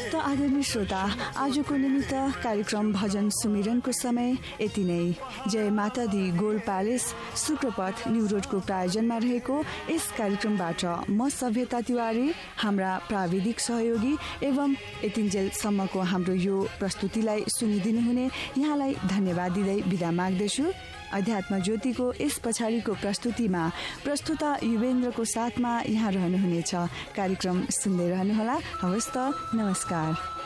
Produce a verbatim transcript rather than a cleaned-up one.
त आदरणीय श्रोता, आजको निमित्त कार्यक्रम भजन सुमिरनको समय यति नै। जय माता दी गोल्ड प्यालेस शुक्रपथ न्यू रोडको प्रायोजनमा रहेको यस कार्यक्रमबाट म सभ्यता तिवारी, हाम्रा प्राविधिक सहयोगी एवं यतिन्जेलसम्मको हाम्रो यो प्रस्तुतिलाई सुनिदिनुहुने यहाँलाई धन्यवाद दिँदै बिदा माग्दछु। अध्यात्म ज्योतिको यस पछाडिको प्रस्तुतिमा प्रस्तुता युवेन्द्रको साथमा यहाँ रहनुहुनेछ। कार्यक्रम सुन्दै रहनुहोला। हवस् त, नमस्कार।